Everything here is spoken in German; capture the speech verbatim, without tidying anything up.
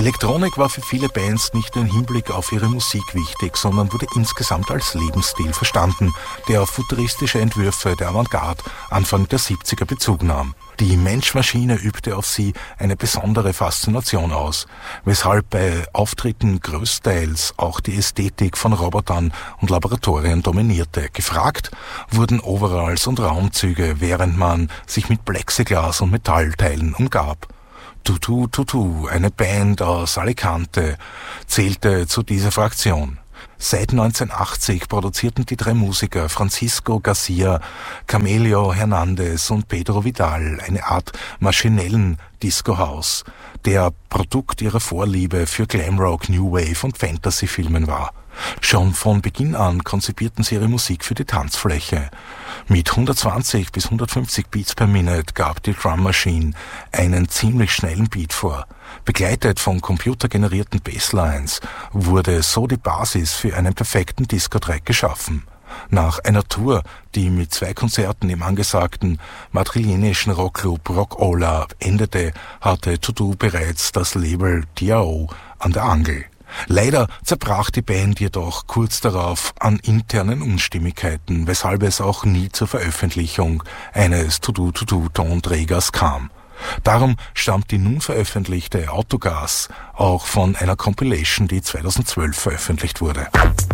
Elektronik war für viele Bands nicht nur im Hinblick auf ihre Musik wichtig, sondern wurde insgesamt als Lebensstil verstanden, der auf futuristische Entwürfe der Avantgarde Anfang der siebziger Bezug nahm. Die Mensch-Maschine übte auf sie eine besondere Faszination aus, weshalb bei Auftritten größtenteils auch die Ästhetik von Robotern und Laboratorien dominierte. Gefragt wurden Overalls und Raumzüge, während man sich mit Plexiglas und Metallteilen umgab. Tutu Tutu, eine Band aus Alicante, zählte zu dieser Fraktion. Seit neunzehnhundertachtzig produzierten die drei Musiker Francisco Garcia, Camelio Hernandez und Pedro Vidal eine Art maschinellen Disco-House, der Produkt ihrer Vorliebe für Glamrock, New Wave und Fantasy-Filmen war. Schon von Beginn an konzipierten sie ihre Musik für die Tanzfläche. Mit hundertzwanzig bis hundertfünfzig Beats per Minute gab die Drum Machine einen ziemlich schnellen Beat vor. Begleitet von computergenerierten Basslines wurde so die Basis für einen perfekten Disco-Track geschaffen. Nach einer Tour, die mit zwei Konzerten im angesagten madrilenischen Rockclub Rock-Ola endete, hatte Tutu bereits das Label D R O an der Angel. Leider zerbrach die Band jedoch kurz darauf an internen Unstimmigkeiten, weshalb es auch nie zur Veröffentlichung eines Tutu-Tutu-Tonträgers kam. Darum stammt die nun veröffentlichte Autogas auch von einer Compilation, die zweitausendzwölf veröffentlicht wurde.